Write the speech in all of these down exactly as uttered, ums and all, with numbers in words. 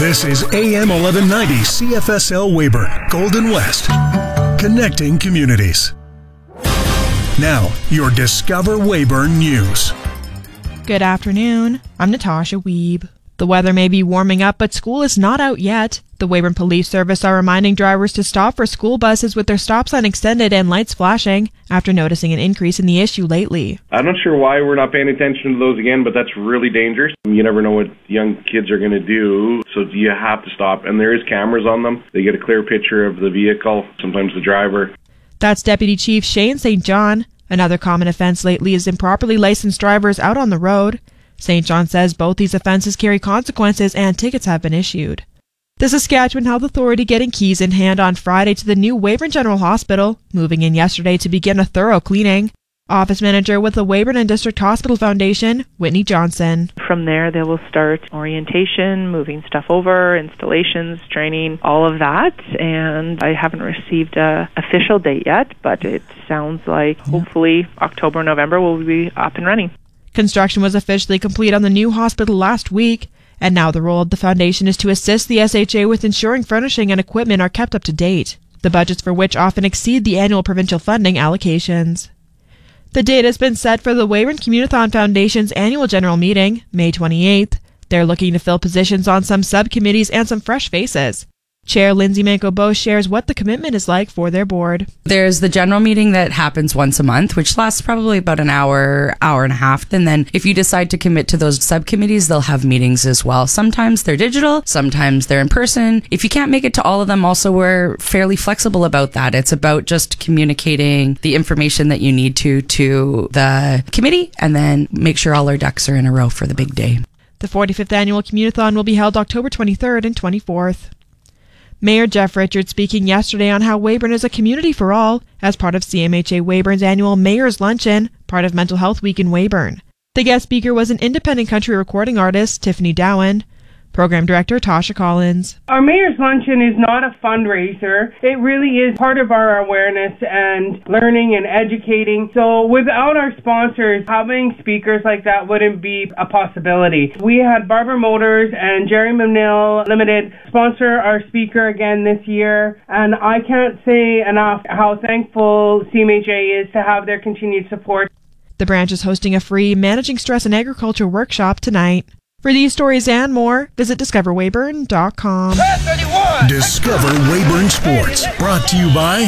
This is A M eleven ninety C F S L Weyburn, Golden West, connecting communities. Now, your Discover Weyburn News. Good afternoon. I'm Natasha Wiebe. The weather may be warming up, but school is not out yet. The Weyburn Police Service are reminding drivers to stop for school buses with their stop sign extended and lights flashing after noticing an increase in the issue lately. I'm not sure why we're not paying attention to those again, but that's really dangerous. You never know what young kids are going to do, so you have to stop. And there is cameras on them. They get a clear picture of the vehicle, sometimes the driver. That's Deputy Chief Shane Saint John. Another common offense lately is improperly licensed drivers out on the road. Saint John says both these offenses carry consequences and tickets have been issued. The Saskatchewan Health Authority getting keys in hand on Friday to the new Weyburn General Hospital, moving in yesterday to begin a thorough cleaning. Office manager with the Weyburn and District Hospital Foundation, Whitney Johnson. From there, they will start orientation, moving stuff over, installations, training, all of that. And I haven't received a official date yet, but it sounds like hopefully October, November we'll be up and running. Construction was officially complete on the new hospital last week, and now the role of the foundation is to assist the S H A with ensuring furnishing and equipment are kept up to date, the budgets for which often exceed the annual provincial funding allocations. The date has been set for the Weyburn Communithon Foundation's annual general meeting, May twenty-eighth. They're looking to fill positions on some subcommittees and some fresh faces. Chair Lindsay Manco-Bosch shares what the commitment is like for their board. There's the general meeting that happens once a month, which lasts probably about an hour, hour and a half. And then if you decide to commit to those subcommittees, they'll have meetings as well. Sometimes they're digital, sometimes they're in person. If you can't make it to all of them, also we're fairly flexible about that. It's about just communicating the information that you need to to the committee and then make sure all our ducks are in a row for the big day. The forty-fifth annual Communithon will be held October twenty-third and twenty-fourth. Mayor Jeff Richards speaking yesterday on how Weyburn is a community for all as part of C M H A Weyburn's annual Mayor's Luncheon, part of Mental Health Week in Weyburn. The guest speaker was an independent country recording artist, Tiffany Dowan. Program Director Tasha Collins. Our Mayor's Luncheon is not a fundraiser. It really is part of our awareness and learning and educating. So without our sponsors, having speakers like that wouldn't be a possibility. We had Barber Motors and Jerry Manil Limited sponsor our speaker again this year. And I can't say enough how thankful C M H A is to have their continued support. The branch is hosting a free Managing Stress in Agriculture workshop tonight. For these stories and more, visit discover weyburn dot com. Discover Weyburn Sports, brought to you by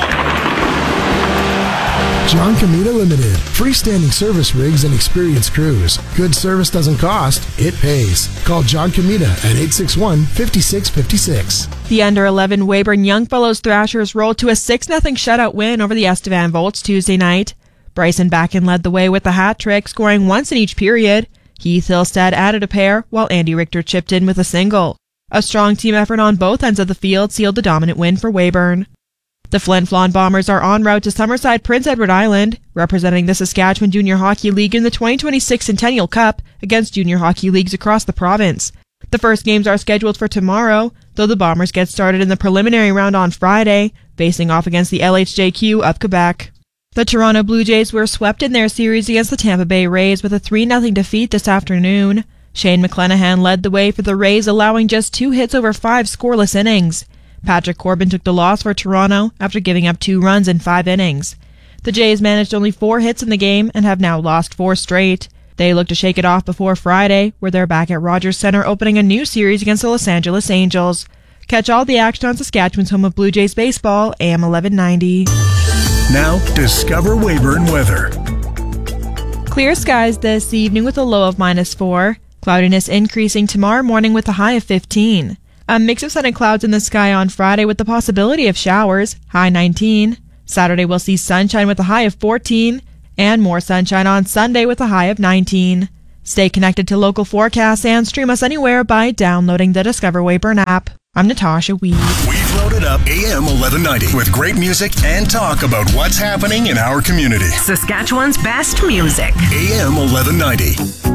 John Comita Limited. Freestanding service rigs and experienced crews. Good service doesn't cost, it pays. Call John Comita at eight six one, five six five six. The under eleven Weyburn Youngfellows Thrashers rolled to a six nothing shutout win over the Estevan Volts Tuesday night. Bryson Backen led the way with a hat trick, scoring once in each period. Heath Hillstead added a pair, while Andy Richter chipped in with a single. A strong team effort on both ends of the field sealed the dominant win for Weyburn. The Flin Flon Bombers are en route to Summerside Prince Edward Island, representing the Saskatchewan Junior Hockey League in the twenty twenty-six Centennial Cup against junior hockey leagues across the province. The first games are scheduled for tomorrow, though the Bombers get started in the preliminary round on Friday, facing off against the L H J Q of Quebec. The Toronto Blue Jays were swept in their series against the Tampa Bay Rays with a three nothing defeat this afternoon. Shane McClanahan led the way for the Rays, allowing just two hits over five scoreless innings. Patrick Corbin took the loss for Toronto after giving up two runs in five innings. The Jays managed only four hits in the game and have now lost four straight. They look to shake it off before Friday, where they're back at Rogers Centre opening a new series against the Los Angeles Angels. Catch all the action on Saskatchewan's home of Blue Jays baseball, A M eleven ninety. Now, Discover Weyburn weather. Clear skies this evening with a low of minus four. Cloudiness increasing tomorrow morning with a high of fifteen. A mix of sun and clouds in the sky on Friday with the possibility of showers, high nineteen. Saturday we'll see sunshine with a high of fourteen. And more sunshine on Sunday with a high of nineteen. Stay connected to local forecasts and stream us anywhere by downloading the Discover Weyburn app. I'm Natasha Wiebe. We've loaded up A M eleven ninety with great music and talk about what's happening in our community. Saskatchewan's best music. A M eleven ninety.